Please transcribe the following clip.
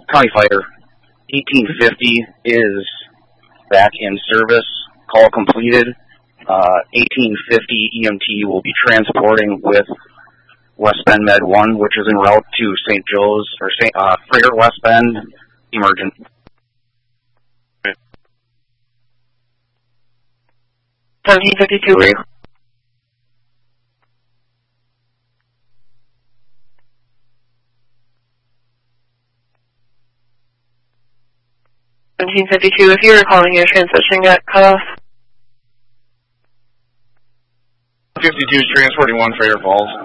County Fire, 1850 is back in service. Call completed. 1850 EMT will be transporting with West Bend Med 1, which is en route to St. Joe's or Freighter West Bend, emergent. Okay. 1752. 1752, if you were calling your transmission got cut off. 52 transporting 1 Freighter Falls.